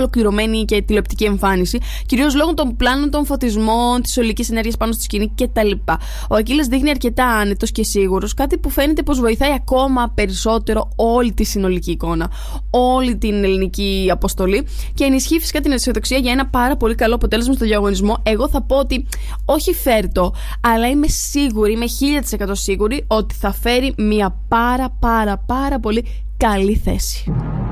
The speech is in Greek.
ολοκληρωμένη και τηλεοπτική εμφάνιση, κυρίως λόγω των πλάνων των φωτισμών, της ολικής ενέργειας πάνω στη σκηνή κτλ. Ο Ακύλας δείχνει αρκετά άνετος και σίγουρος, κάτι που φαίνεται πως βοηθάει ακόμα περισσότερο όλη τη συνολική εικόνα, όλη την ελληνική αποστολή και ενισχύει φυσικά την αισιοδοξία για ένα πάρα πολύ καλό αποτέλεσμα στο διαγωνισμό. Εγώ θα πω ότι όχι φέρτο, αλλά είμαι σίγουρη, είμαι 1000% σίγουρη ότι θα φέρει μια πάρα πολύ καλή θέση.